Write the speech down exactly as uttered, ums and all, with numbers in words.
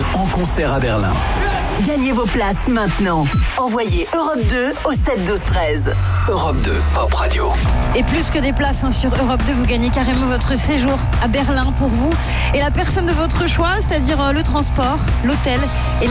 en concert à Berlin. Gagnez vos places maintenant. Envoyez Europe deux au sept douze treize. Europe deux, Pop Radio. Et plus que des places hein, sur Europe deux, vous gagnez carrément votre séjour à Berlin pour vous et la personne de votre choix, c'est-à-dire euh, le transport, l'hôtel et